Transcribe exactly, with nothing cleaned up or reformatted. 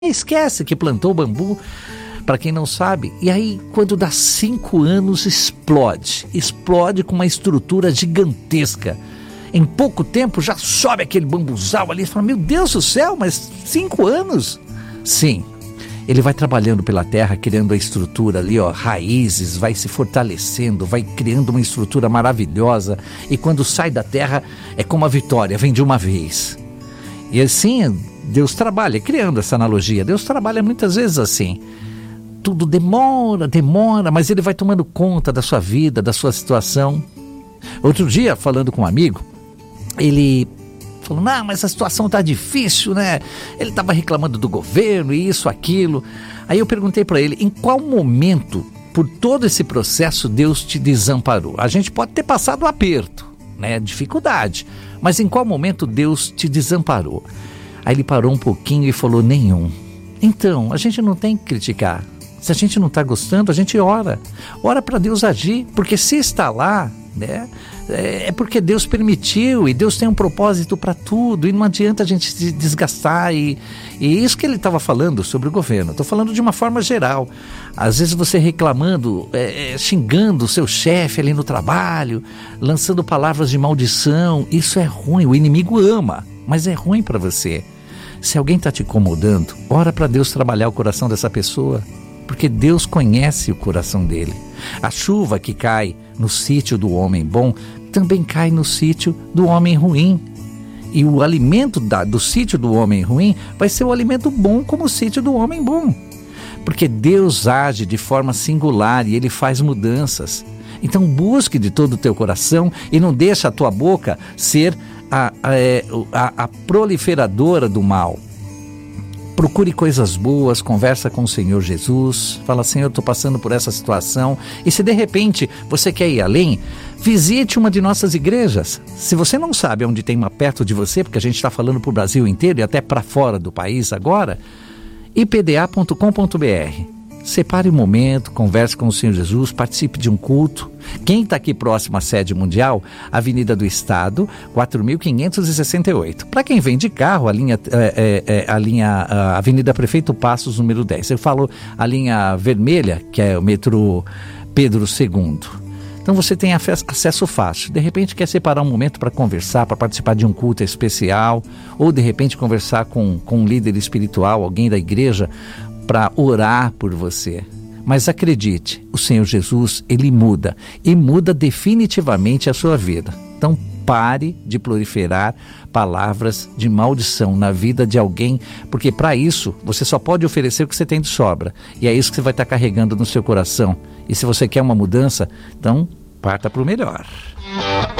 esquece que plantou bambu, para quem não sabe. E aí, quando dá cinco anos, explode. Explode com uma estrutura gigantesca. Em pouco tempo já sobe aquele bambuzal ali. Você fala, meu Deus do céu, mas cinco anos? Sim. Ele vai trabalhando pela terra, criando a estrutura ali, ó, raízes, vai se fortalecendo, vai criando uma estrutura maravilhosa. E quando sai da terra, é como a vitória, vem de uma vez. E assim, Deus trabalha, criando essa analogia. Deus trabalha muitas vezes assim. Tudo demora, demora, mas Ele vai tomando conta da sua vida, da sua situação. Outro dia, falando com um amigo, ele falou, não, mas a situação está difícil, né? Ele estava reclamando do governo, isso, aquilo. Aí eu perguntei para ele, em qual momento, por todo esse processo, Deus te desamparou? A gente pode ter passado um aperto, né? Dificuldade, mas em qual momento Deus te desamparou? Aí ele parou um pouquinho e falou, nenhum. Então, a gente não tem que criticar. Se a gente não está gostando, a gente ora. Ora para Deus agir, porque se está lá, né, é porque Deus permitiu e Deus tem um propósito para tudo e não adianta a gente se desgastar. E, e isso que ele estava falando sobre o governo, estou falando de uma forma geral. Às vezes você reclamando, é, é, xingando o seu chefe ali no trabalho, lançando palavras de maldição, isso é ruim, o inimigo ama, mas é ruim para você. Se alguém está te incomodando, ora para Deus trabalhar o coração dessa pessoa. Porque Deus conhece o coração dele. A chuva que cai no sítio do homem bom, também cai no sítio do homem ruim. E o alimento da, do sítio do homem ruim vai ser o alimento bom como o sítio do homem bom. Porque Deus age de forma singular e Ele faz mudanças. Então busque de todo o teu coração e não deixe a tua boca ser a, a, a, a proliferadora do mal. Procure coisas boas, conversa com o Senhor Jesus, fala, Senhor, estou passando por essa situação. E se de repente você quer ir além, visite uma de nossas igrejas. Se você não sabe onde tem uma perto de você, porque a gente está falando para o Brasil inteiro e até para fora do país agora, i p d a ponto com ponto b r. Separe um momento, converse com o Senhor Jesus, participe de um culto. Quem está aqui próximo à sede mundial, Avenida do Estado, quatro mil quinhentos e sessenta e oito. Para quem vem de carro, a linha, é, é, a linha a Avenida Prefeito Passos, número dez. Eu falo a linha vermelha, que é o metrô Pedro segundo. Então você tem acesso fácil. De repente quer separar um momento para conversar, para participar de um culto especial, ou de repente conversar com, com um líder espiritual, alguém da igreja, para orar por você. Mas acredite, o Senhor Jesus, Ele muda e muda definitivamente a sua vida. Então pare de proliferar palavras de maldição na vida de alguém, porque para isso você só pode oferecer o que você tem de sobra, e é isso que você vai estar carregando no seu coração. E se você quer uma mudança, então parta para o melhor.